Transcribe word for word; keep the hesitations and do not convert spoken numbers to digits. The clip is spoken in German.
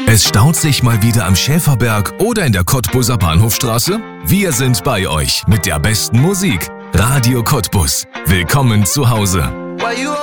Es staut sich mal wieder am Schäferberg oder in der Cottbuser Bahnhofstraße? Wir sind bei euch mit der besten Musik. Radio Cottbus. Willkommen zu Hause. Why you